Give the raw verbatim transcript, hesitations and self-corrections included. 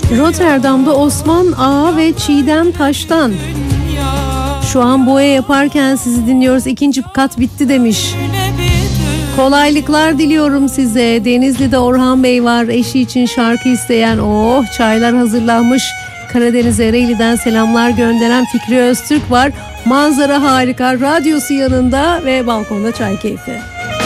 Rotterdam'da Osman Ağa ve Çiğdem Taş'tan. Şu an boya yaparken sizi dinliyoruz. İkinci kat bitti demiş. Kolaylıklar diliyorum size. Denizli'de Orhan Bey var. Eşi için şarkı isteyen. Oh, çaylar hazırlanmış. Karadeniz Ereğli'den selamlar gönderen Fikri Öztürk var. Manzara harika. Radyosu yanında ve balkonda çay keyfi.